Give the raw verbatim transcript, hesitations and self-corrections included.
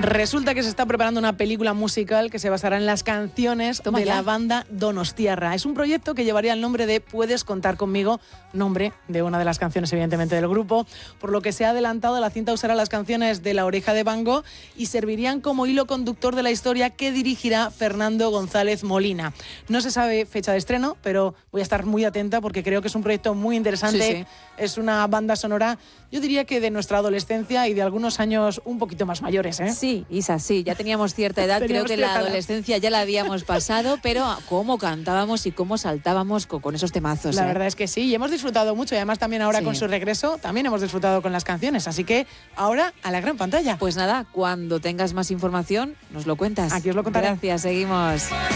Resulta que se está preparando una película musical que se basará en las canciones Toma de ya. la banda Donostiarra. Es un proyecto que llevaría el nombre de Puedes contar conmigo, nombre de una de las canciones evidentemente del grupo, por lo que se ha adelantado, la cinta usará las canciones de La Oreja de Van Gogh y servirían como hilo conductor de la historia que dirigirá Fernando González Molina. No se sabe fecha de estreno, pero voy a estar muy atenta porque creo que es un proyecto muy interesante. Sí, sí. Es una banda sonora, yo diría que de nuestra adolescencia y de algunos años un poquito más mayores, ¿eh? Sí, Isa, sí, ya teníamos cierta edad, creo Teníamos que cierta la edad. adolescencia ya la habíamos pasado, pero cómo cantábamos y cómo saltábamos con, con esos temazos. La ¿eh? verdad es que sí, y hemos disfrutado mucho y además también ahora Sí. con su regreso también hemos disfrutado con las canciones, así que ahora a la gran pantalla. Pues nada, cuando tengas más información, nos lo cuentas. Aquí os lo contaré. Gracias, seguimos.